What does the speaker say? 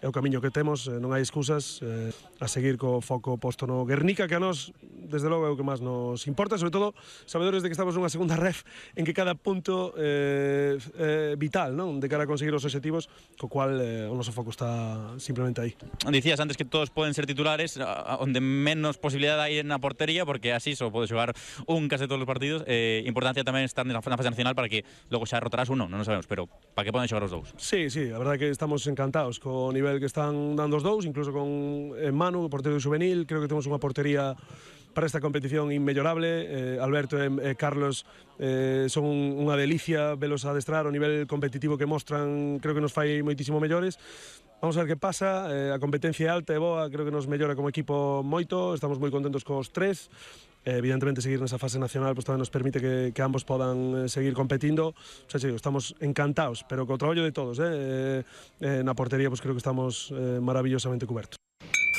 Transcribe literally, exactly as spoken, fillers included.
é o camiño que temos, eh, non hai excusas, eh, a seguir co foco posto no Guernica, que a nós, desde logo, é o que máis nos importa, sobre todo, sabedores de que estamos nunha segunda ref en que cada punto é eh, eh, vital, non? De cara a conseguir os obxectivos, co cual eh, o noso foco está simplemente aí. Dicías antes que todos poden ser titulares, onde menos posibilidade hai na portería, porque así só pode xogar un case todos os partidos. Eh, importancia tamén estar na fase nacional para que logo xa rotarás uno, non o sabemos, pero para que poden xogar os dous. Sí, sí, a verdade é que estamos encantados co nivel que están dando os dous, incluso con eh, Manu, o portero juvenil. Creo que temos unha portería para esta competición inmellorable. eh, Alberto e eh, Carlos eh, son unha delicia velos adestrar, o nivel competitivo que mostran creo que nos fai moitísimo mellores. Vamos a ver que pasa, eh, a competencia é alta e boa, creo que nos mellora como equipo moito, estamos moi contentos cos tres. Eh, evidentemente seguir nesa fase nacional pues, tamén nos permite que, que ambos podan eh, seguir competindo. O sea, digo, estamos encantados, pero co traballo de todos, eh, eh, na portería pues, creo que estamos eh, maravillosamente cubertos.